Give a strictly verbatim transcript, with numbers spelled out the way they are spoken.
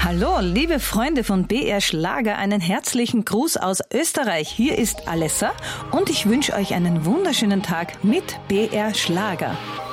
Hallo, liebe Freunde von B R Schlager, einen herzlichen Gruß aus Österreich. Hier ist Alessa und ich wünsche euch einen wunderschönen Tag mit B R Schlager.